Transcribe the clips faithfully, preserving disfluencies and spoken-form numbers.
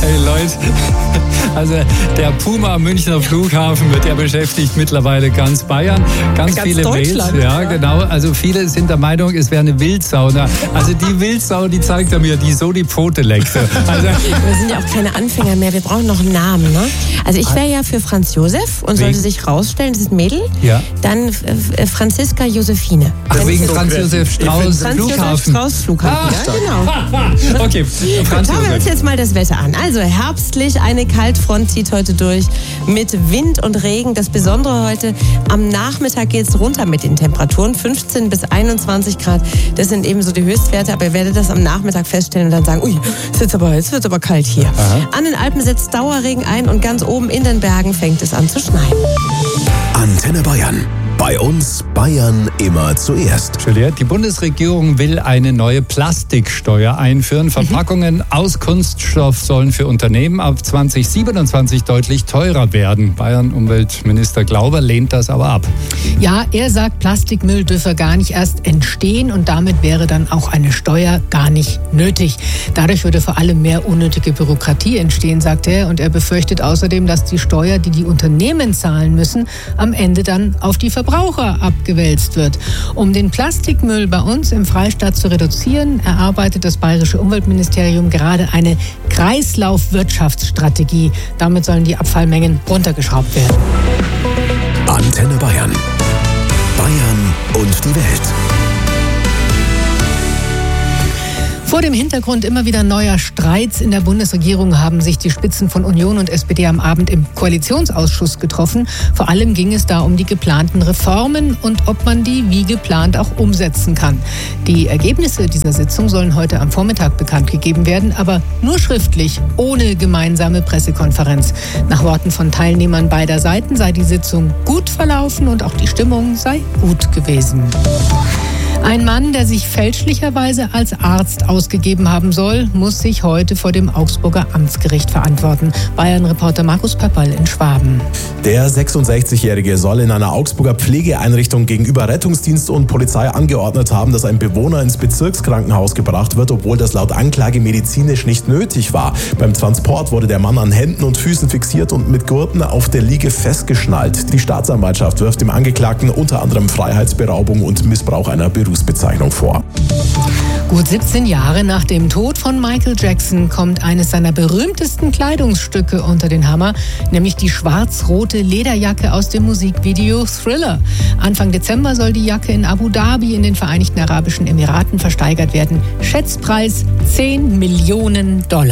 Hey Leute, also der Puma Münchner Flughafen wird ja beschäftigt mittlerweile ganz Bayern. Ganz, ganz viele Mails. Ja, genau. Also viele sind der Meinung, es wäre eine Wildsau. Also die Wildsau, die zeigt er mir, die so die Pfote leckt. Also wir sind ja auch keine Anfänger mehr, wir brauchen noch einen Namen. Ne? Also ich wäre ja für Franz Josef und sollte sich rausstellen, das ist ein Mädel. Ja. Dann äh, Franziska Josephine. Ach, wegen Franz Josef Strauß Franz Flughafen. Josef Strauß Flughafen, ah. ja genau. Okay, Franz Schauen wir uns jetzt mal das Wetter an. Also herbstlich, eine Kaltfront zieht heute durch mit Wind und Regen. Das Besondere heute, am Nachmittag geht es runter mit den Temperaturen. fünfzehn bis einundzwanzig Grad, das sind eben so die Höchstwerte. Aber ihr werdet das am Nachmittag feststellen und dann sagen, ui, jetzt wird's aber, jetzt wird's aber kalt hier. Aha. An den Alpen setzt Dauerregen ein und ganz oben in den Bergen fängt es an zu schneien. Antenne Bayern. Bei uns Bayern immer zuerst. Die Bundesregierung will eine neue Plastiksteuer einführen. Verpackungen mhm. aus Kunststoff sollen für Unternehmen ab zwanzig siebenundzwanzig deutlich teurer werden. Bayern-Umweltminister Glauber lehnt das aber ab. Ja, er sagt, Plastikmüll dürfe gar nicht erst entstehen und damit wäre dann auch eine Steuer gar nicht nötig. Dadurch würde vor allem mehr unnötige Bürokratie entstehen, sagt er. Und er befürchtet außerdem, dass die Steuer, die die Unternehmen zahlen müssen, am Ende dann auf die Verbraucher Verbraucher abgewälzt wird. Um den Plastikmüll bei uns im Freistaat zu reduzieren, erarbeitet das Bayerische Umweltministerium gerade eine Kreislaufwirtschaftsstrategie. Damit sollen die Abfallmengen runtergeschraubt werden. Antenne Bayern. Bayern und die Welt. Vor dem Hintergrund immer wieder neuer Streits in der Bundesregierung haben sich die Spitzen von Union und S P D am Abend im Koalitionsausschuss getroffen. Vor allem ging es da um die geplanten Reformen und ob man die wie geplant auch umsetzen kann. Die Ergebnisse dieser Sitzung sollen heute am Vormittag bekannt gegeben werden, aber nur schriftlich, ohne gemeinsame Pressekonferenz. Nach Worten von Teilnehmern beider Seiten sei die Sitzung gut verlaufen und auch die Stimmung sei gut gewesen. Ein Mann, der sich fälschlicherweise als Arzt ausgegeben haben soll, muss sich heute vor dem Augsburger Amtsgericht verantworten. Bayern-Reporter Markus Pöpperl in Schwaben. Der sechsundsechzigjährige soll in einer Augsburger Pflegeeinrichtung gegenüber Rettungsdienst und Polizei angeordnet haben, dass ein Bewohner ins Bezirkskrankenhaus gebracht wird, obwohl das laut Anklage medizinisch nicht nötig war. Beim Transport wurde der Mann an Händen und Füßen fixiert und mit Gurten auf der Liege festgeschnallt. Die Staatsanwaltschaft wirft dem Angeklagten unter anderem Freiheitsberaubung und Missbrauch einer Berufsbezeichnung vor. Gut siebzehn Jahre nach dem Tod von Michael Jackson kommt eines seiner berühmtesten Kleidungsstücke unter den Hammer, nämlich die schwarz-rote Lederjacke aus dem Musikvideo Thriller. Anfang Dezember soll die Jacke in Abu Dhabi in den Vereinigten Arabischen Emiraten versteigert werden. Schätzpreis zehn Millionen Dollar.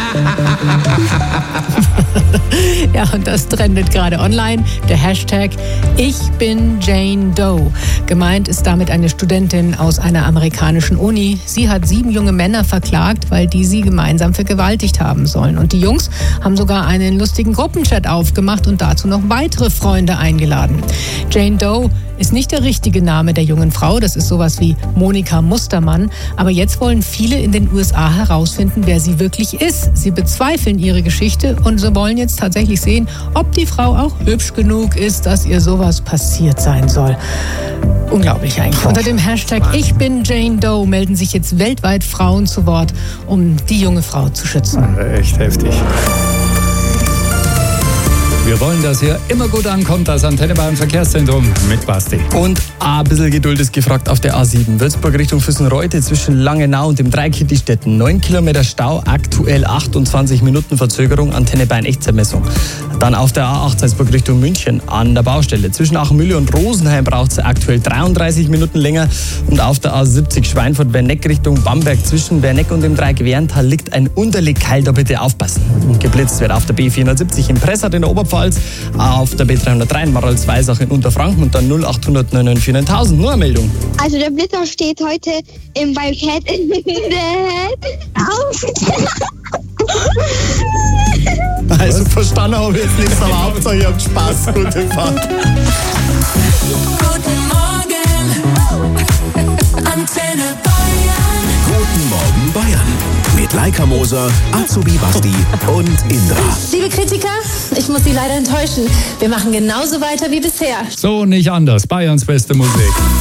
Ja, und das trendet gerade online. Der Hashtag Ich bin Jane Doe. Gemeint ist damit eine Studentin aus einer amerikanischen Uni. Sie hat sieben junge Männer verklagt, weil die sie gemeinsam vergewaltigt haben sollen. Und die Jungs haben sogar einen lustigen Gruppenchat aufgemacht und dazu noch weitere Freunde eingeladen. Jane Doe ist nicht der richtige Name der jungen Frau, das ist sowas wie Monika Mustermann. Aber jetzt wollen viele in den U S A herausfinden, wer sie wirklich ist. Sie bezweifeln ihre Geschichte und sie wollen jetzt tatsächlich sehen, ob die Frau auch hübsch genug ist, dass ihr sowas passiert sein soll. Unglaublich eigentlich. Unter dem Hashtag Ich bin Jane Doe melden sich jetzt weltweit Frauen zu Wort, um die junge Frau zu schützen. Echt heftig. Wir wollen, dass hier immer gut ankommt, das Antenne Bayern Verkehrszentrum mit Basti. Und ein bisschen Geduld ist gefragt auf der A sieben. Würzburg Richtung Füssenreute zwischen Langenau und dem Dreieck die Städten. neun Kilometer Stau, aktuell achtundzwanzig Minuten Verzögerung, Antenne Bayern Echtzeitmessung. Dann auf der A acht Salzburg Richtung München an der Baustelle. Zwischen Achmühle und Rosenheim braucht es aktuell dreiunddreißig Minuten länger. Und auf der A siebzig Schweinfurt-Werneck Richtung Bamberg zwischen Werneck und dem Dreieck Werntal liegt ein Unterlegkeil, da bitte aufpassen. Und geblitzt wird auf der B vierhundertsiebzig in Pressart in der Oberpfalz, auf der B dreihundertdrei in Marolsweisach in Unterfranken und dann null acht null neun viertausend. Nur eine Meldung. Also der Blitzer steht heute im Wildcat in der auf. Also verstanden habe ich jetzt nichts, aber Hauptsache ihr habt Spaß. Gute Fahrt. Guten Morgen, Antenne Bayern. Guten Morgen Bayern. Mit Laika Moser, Azubi Basti und Indra. Liebe Kritiker, ich muss Sie leider enttäuschen. Wir machen genauso weiter wie bisher. So nicht anders. Bayerns beste Musik.